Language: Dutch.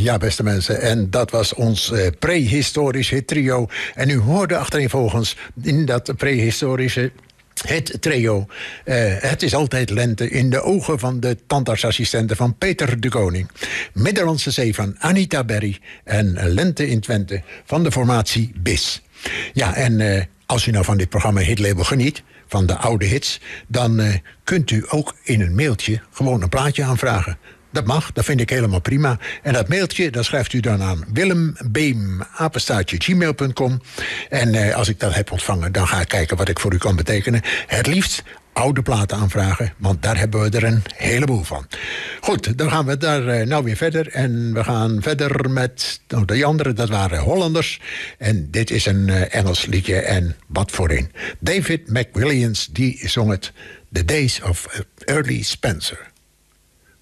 Ja, beste mensen, en dat was ons prehistorisch hit trio. En u hoorde achtereenvolgens in dat prehistorische het trio. Het is altijd lente in de ogen van de tandartsassistenten van Peter de Koning. Middellandse Zee van Anita Berry en Lente in Twente van de formatie BIS. Ja, en als u nou van dit programma Hitlabel geniet, van de oude hits, dan kunt u ook in een mailtje gewoon een plaatje aanvragen. Dat mag, dat vind ik helemaal prima. En dat mailtje, dat schrijft u dan aan willembeem@gmail.com. En als ik dat heb ontvangen, dan ga ik kijken wat ik voor u kan betekenen. Het liefst oude platen aanvragen, want daar hebben we er een heleboel van. Goed, dan gaan we daar nou weer verder. En we gaan verder met de andere, dat waren Hollanders. En dit is een Engels liedje en wat voor een. David McWilliams, die zong het The Days of Early Spencer.